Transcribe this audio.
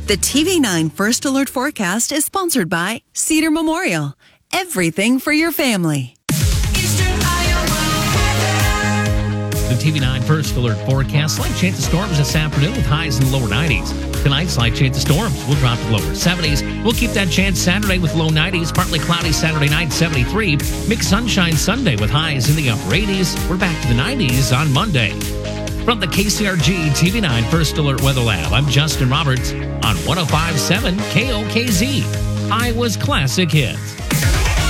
The TV9 First Alert forecast is sponsored by Cedar Memorial. Everything for your family. The TV9 First Alert forecast. Slight chance of storms this afternoon with highs in the lower 90s. Tonight, slight chance of storms will drop to lower 70s. We'll keep that chance Saturday with low 90s. Partly cloudy Saturday night, 73. Mixed sunshine Sunday with highs in the upper 80s. We're back to the 90s on Monday. From the KCRG TV9 First Alert Weather Lab, I'm Justin Roberts on 105.7 KOKZ, Iowa's Classic Hits.